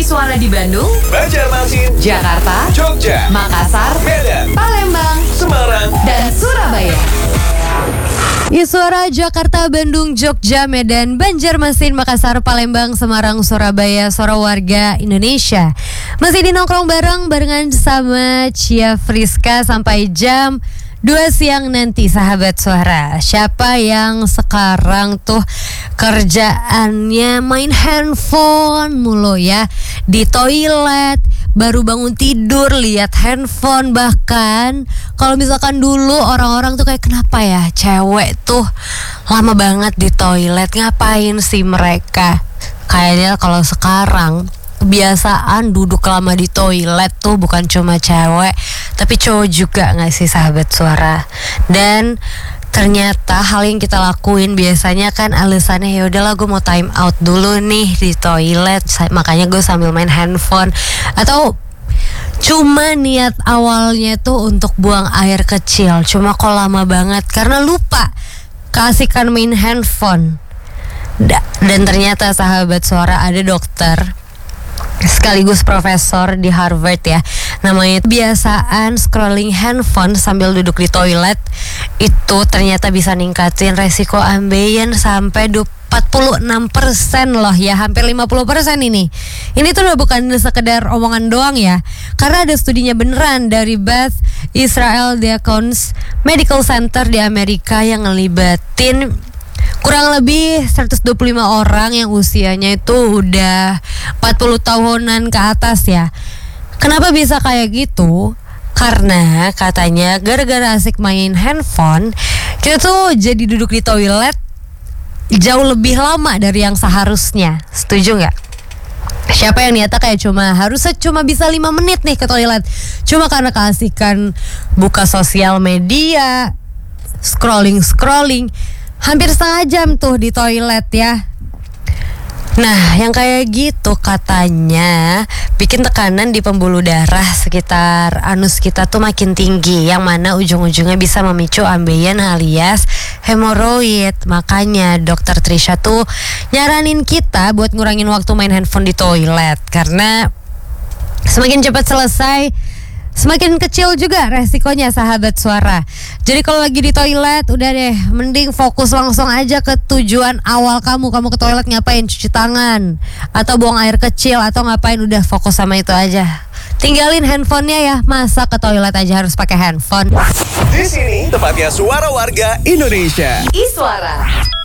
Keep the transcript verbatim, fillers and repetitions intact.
Iswara di Bandung, Banjarmasin, Jakarta, Jogja, Makassar, Medan, Palembang, Semarang, dan Surabaya. Iswara Jakarta, Bandung, Jogja, Medan, Banjarmasin, Makassar, Palembang, Semarang, Surabaya, suara warga Indonesia. Masih di nongkrong bareng barengan sama Cia Friska sampai jam dua siang nanti, sahabat suara. Siapa yang sekarang tuh kerjaannya main handphone mulu ya, di toilet, baru bangun tidur lihat handphone. Bahkan kalau misalkan dulu orang-orang tuh kayak, kenapa ya cewek tuh lama banget di toilet, ngapain sih mereka? Kayaknya kalau sekarang kebiasaan duduk lama di toilet tuh bukan cuma cewek tapi cowok juga, nggak sih sahabat suara? Dan ternyata hal yang kita lakuin biasanya kan alasannya, ya udahlah gue mau time out dulu nih di toilet, makanya gue sambil main handphone. Atau cuma niat awalnya tuh untuk buang air kecil, cuma kok lama banget karena lupa keasikan main handphone. Dan ternyata sahabat suara, ada dokter sekaligus profesor di Harvard ya, namanya kebiasaan scrolling handphone sambil duduk di toilet itu ternyata bisa ningkatin resiko ambeien sampai empat puluh enam persen loh ya, hampir lima puluh persen ini. Ini tuh udah bukan sekedar omongan doang ya, karena ada studinya beneran dari Beth Israel Deaconess Medical Center di Amerika yang ngelibatin kurang lebih seratus dua puluh lima orang yang usianya itu udah empat puluh tahunan ke atas ya. Kenapa bisa kayak gitu? Karena katanya gara-gara asik main handphone, kita tuh jadi duduk di toilet jauh lebih lama dari yang seharusnya. Setuju nggak? Siapa yang niatnya kayak cuma harusnya cuma bisa lima menit nih ke toilet, cuma karena keasikan buka sosial media, scrolling-scrolling hampir setengah jam tuh di toilet ya. Nah, yang kayak gitu katanya bikin tekanan di pembuluh darah sekitar anus kita tuh makin tinggi, yang mana ujung-ujungnya bisa memicu ambeien alias hemoroid. Makanya dokter Trisha tuh nyaranin kita buat ngurangin waktu main handphone di toilet, karena semakin cepat selesai semakin kecil juga resikonya, sahabat suara. Jadi kalau lagi di toilet, udah deh, mending fokus langsung aja ke tujuan awal kamu. Kamu ke toilet ngapain? Cuci tangan atau buang air kecil atau ngapain, udah fokus sama itu aja. Tinggalin handphonenya ya, masa ke toilet aja harus pakai handphone. Di sini tempatnya suara warga Indonesia. Iswara.